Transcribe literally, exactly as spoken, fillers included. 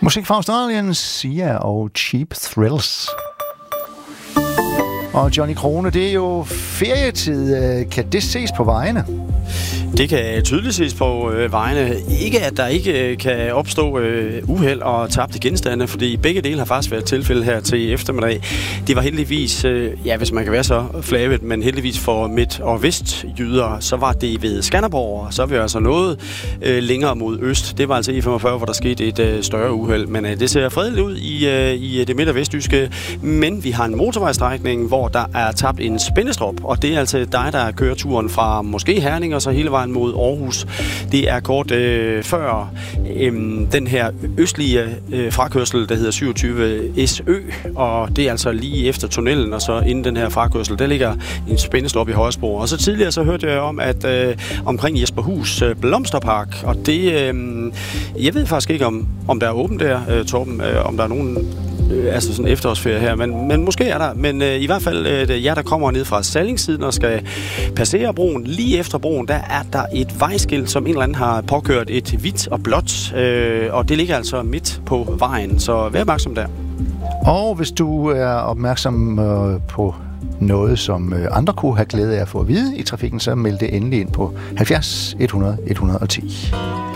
Musik fra Australien, Sia og Cheap Thrills. Og Johnny Krone, det er jo ferietid. Kan det ses på vejene? Det kan tydeligt ses på øh, vejene. Ikke at der ikke øh, kan opstå øh, uheld og tabte genstande, fordi begge dele har faktisk været tilfælde her til eftermiddag. Det var heldigvis, øh, ja hvis man kan være så flavet, men heldigvis for midt- og vestjyder, så var det ved Skanderborg, og så er vi altså noget øh, længere mod øst. Det var altså E femogfyrre, hvor der skete et øh, større uheld, men øh, det ser fredeligt ud i, øh, i det midt- og vestjyske. Men vi har en motorvejstrækning, hvor der er tabt en spændestrop, og det er altså dig, der kører turen fra måske Herning og så hele vejen mod Aarhus. Det er kort øh, før øh, den her østlige øh, frakørsel, der hedder syvogtyve S Ø, og det er altså lige efter tunnelen, og så inden den her frakørsel, der ligger en spændestrop i højre spor. Og så tidligere så hørte jeg om, at øh, omkring Jesperhus øh, Blomsterpark, og det, øh, jeg ved faktisk ikke, om, om der er åbent der, øh, Torben, øh, om der er nogen altså sådan efterårsferie her, men, men måske er der. Men øh, i hvert fald, øh, jer, der kommer ned fra Sallingssiden og skal passere broen, lige efter broen, der er der et vejskilt, som en eller anden har påkørt, et hvidt og blåt, øh, og det ligger altså midt på vejen, så vær opmærksom der. Og hvis du er opmærksom øh, på noget, som øh, andre kunne have glæde af at få at vide i trafikken, så meld det endelig ind på halvfjerds et hundrede et hundrede og ti.